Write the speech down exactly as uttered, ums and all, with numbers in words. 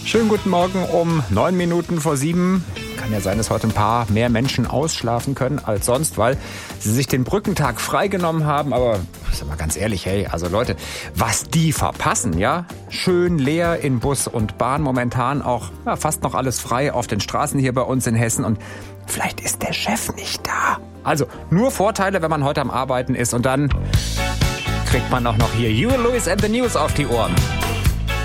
Schönen guten Morgen um neun Minuten vor sieben. Kann ja sein, dass heute ein paar mehr Menschen ausschlafen können als sonst, weil sie sich den Brückentag freigenommen haben. Aber ich sag mal ganz ehrlich, hey, also Leute, was die verpassen, ja? Schön leer in Bus und Bahn momentan, auch ja, fast noch alles frei auf den Straßen hier bei uns in Hessen. Und vielleicht ist der Chef nicht da. Also nur Vorteile, wenn man heute am Arbeiten ist. Und dann kriegt man auch noch hier Huey Lewis and the News auf die Ohren.